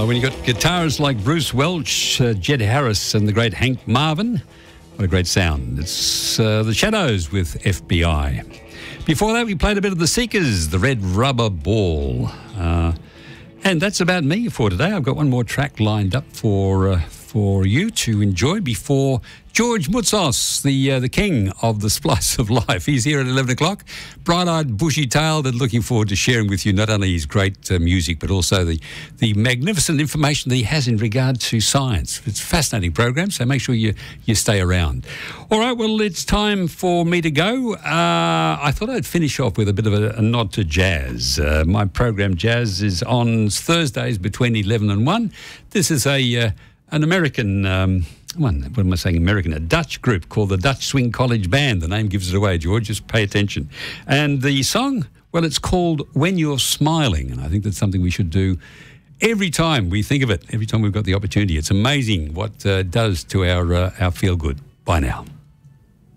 When you got guitarists like Bruce Welch, Jed Harris and the great Hank Marvin, what a great sound. It's The Shadows with FBI. Before that, we played a bit of The Seekers, The Red Rubber Ball. And that's about me for today. I've got one more track lined up for you to enjoy before George Moutsos, the king of the Splice of Life. He's here at 11 o'clock, bright-eyed, bushy-tailed, and looking forward to sharing with you not only his great music, but also the magnificent information that he has in regard to science. It's a fascinating program, so make sure you stay around. All right, well, it's time for me to go. I thought I'd finish off with a bit of a nod to jazz. My program, Jazz, is on Thursdays between 11 and 1. This is an American... what am I saying, American? A Dutch group called the Dutch Swing College Band. The name gives it away, George. Just pay attention. And the song, well, it's called When You're Smiling. And I think that's something we should do every time we think of it, every time we've got the opportunity. It's amazing what it does to our feel-good. Bye now.